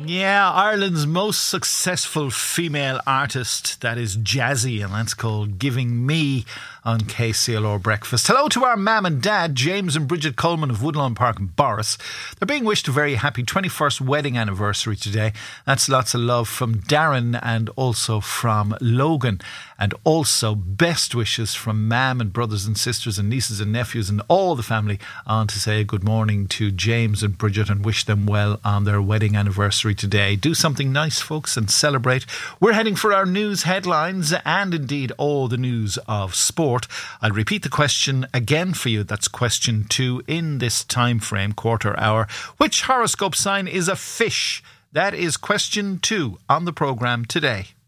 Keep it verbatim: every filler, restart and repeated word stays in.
Yeah, Ireland's most successful female artist, that is Jazzy, and that's called Giving Me on K C L R Breakfast. Hello to our mam and dad, James and Bridget Coleman of Woodlawn Park in Boris. They're being wished a very happy twenty-first wedding anniversary today. That's lots of love from Darren and also from Logan. And also best wishes from mam and brothers and sisters and nieces and nephews and all the family on to say good morning to James and Bridget and wish them well on their wedding anniversary today. Do something nice, folks, and celebrate. We're heading for our news headlines and indeed all the news of sport. I'll repeat the question again for you. That's question two in this time frame, quarter hour. Which horoscope sign is a fish? That is question two on the programme today.